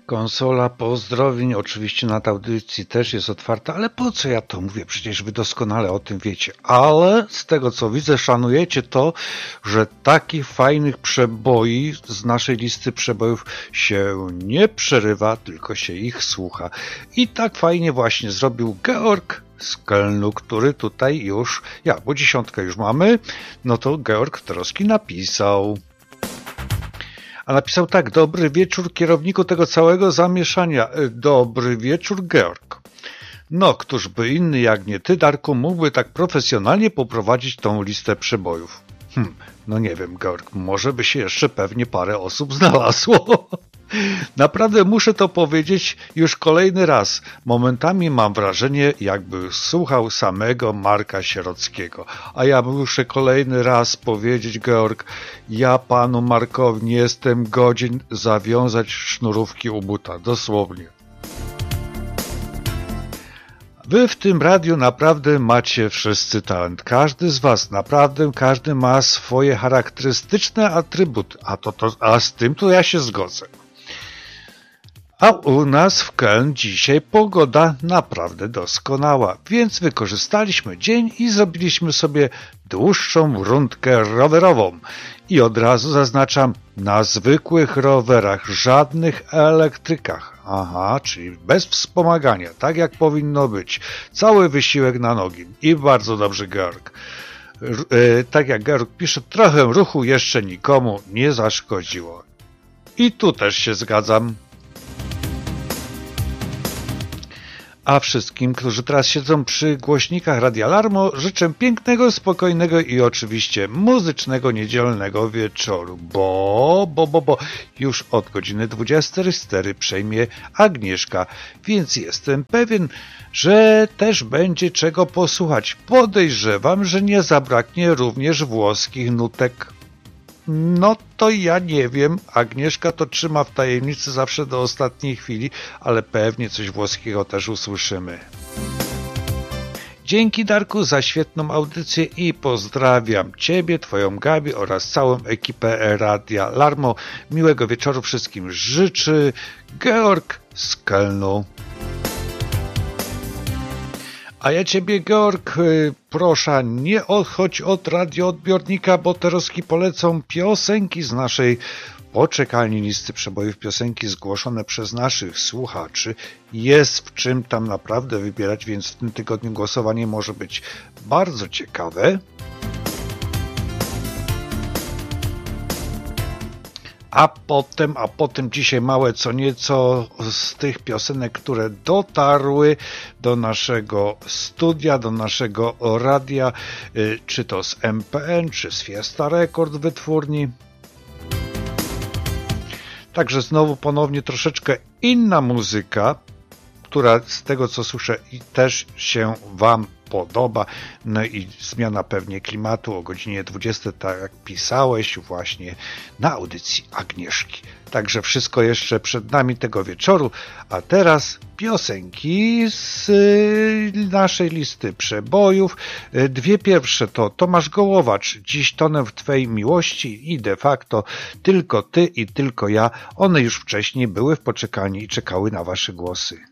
Konsola pozdrowień oczywiście nad audycji też jest otwarta, ale po co ja to mówię? Przecież wy doskonale o tym wiecie. Ale z tego co widzę, szanujecie to, że takich fajnych przeboi z naszej listy przebojów się nie przerywa, tylko się ich słucha. I tak fajnie właśnie zrobił Georg z Kelnu, który tutaj już, bo 10 już mamy, no to Georg Troski napisał. A napisał tak: dobry wieczór kierowniku tego całego zamieszania. Dobry wieczór, Georg. No, któż by inny jak nie ty, Darku, mógłby tak profesjonalnie poprowadzić tą listę przebojów? No nie wiem, Georg, może by się jeszcze pewnie parę osób znalazło. Naprawdę muszę to powiedzieć już kolejny raz. Momentami mam wrażenie, jakby słuchał samego Marka Sierockiego. A ja muszę kolejny raz powiedzieć, Georg, ja panu Markowi nie jestem godzien zawiązać sznurówki u buta. Dosłownie. Wy w tym radiu naprawdę macie wszyscy talent. Każdy z was, naprawdę każdy ma swoje charakterystyczne atrybuty. A z tym to ja się zgodzę. A u nas w Keln dzisiaj pogoda naprawdę doskonała, więc wykorzystaliśmy dzień i zrobiliśmy sobie dłuższą rundkę rowerową. I od razu zaznaczam, na zwykłych rowerach, żadnych elektrykach. Aha, czyli bez wspomagania, tak jak powinno być. Cały wysiłek na nogi. I bardzo dobrze, Georg. Tak jak Georg pisze, trochę ruchu jeszcze nikomu nie zaszkodziło. I tu też się zgadzam. A wszystkim, którzy teraz siedzą przy głośnikach Radia Larmo, życzę pięknego, spokojnego i oczywiście muzycznego niedzielnego wieczoru, bo już od godziny 24 przejmie Agnieszka, więc jestem pewien, że też będzie czego posłuchać. Podejrzewam, że nie zabraknie również włoskich nutek. No to ja nie wiem, Agnieszka to trzyma w tajemnicy zawsze do ostatniej chwili, ale pewnie coś włoskiego też usłyszymy. Dzięki, Darku, za świetną audycję i pozdrawiam Ciebie, Twoją Gabi oraz całą ekipę Radia Larmo. Miłego wieczoru wszystkim życzy Georg z Kelnu. A ja Ciebie, Georg, proszę, nie odchodź od radioodbiornika, bo Troski polecą piosenki z naszej poczekalni listy przebojów, piosenki zgłoszone przez naszych słuchaczy. Jest w czym tam naprawdę wybierać, więc w tym tygodniu głosowanie może być bardzo ciekawe. A potem dzisiaj małe co nieco z tych piosenek, które dotarły do naszego studia, do naszego radia, czy to z MPN, czy z Fiesta Record wytwórni. Także znowu ponownie troszeczkę inna muzyka, która z tego co słyszę też się Wam podoba. No i zmiana pewnie klimatu o godzinie 20, tak jak pisałeś właśnie na audycji Agnieszki. Także wszystko jeszcze przed nami tego wieczoru, a teraz piosenki z naszej listy przebojów. Dwie pierwsze to Tomasz Gołowacz, Dziś tonę w Twej miłości i de facto Tylko Ty i Tylko ja. One już wcześniej były w poczekalni i czekały na Wasze głosy.